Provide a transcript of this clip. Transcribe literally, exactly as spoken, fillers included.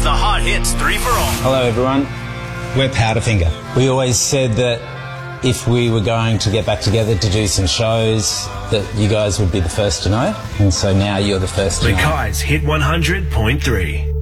the Hot Hits three for all. Hello everyone, we're Powderfinger. We always said that if we were going to get back together to do some shows, that you guys would be the first to know, and so now you're the first to know. Mackay's Hit one hundred point three.